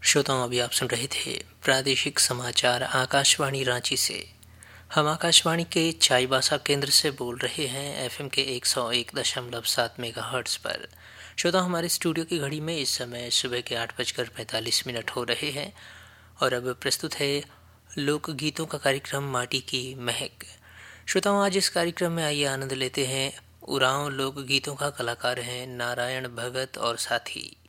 श्रोताओं, अभी आप सुन रहे थे प्रादेशिक समाचार आकाशवाणी रांची से। हम आकाशवाणी के चाईबासा केंद्र से बोल रहे हैं एफएम के 101.7 मेगाहर्ट्ज़ पर। श्रोताओं, हमारे स्टूडियो की घड़ी में इस समय सुबह के 8:45 हो रहे हैं और अब प्रस्तुत है लोकगीतों का कार्यक्रम माटी की महक। श्रोताओं, आज इस कार्यक्रम में आइए आनंद लेते हैं। उरांव लोकगीतों का कलाकार हैं नारायण भगत और साथी।